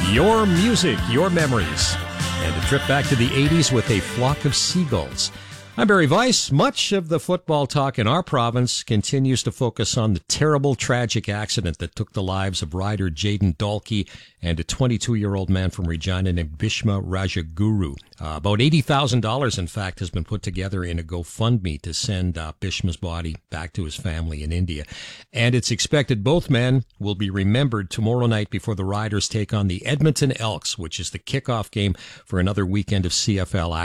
Your music, your memories, and a trip back to the 80s with a flock of seagulls. I'm Barry Weiss. Much of the football talk in our province continues to focus on the terrible, tragic accident that took the lives of rider Jayden Dalkey and a 22-year-old man from Regina named Bhishma Rajaguru. About $80,000, in fact, has been put together in a GoFundMe to send Bhishma's body back to his family in India. And it's expected both men will be remembered tomorrow night before the Riders take on the Edmonton Elks, which is the kickoff game for another weekend of CFL action.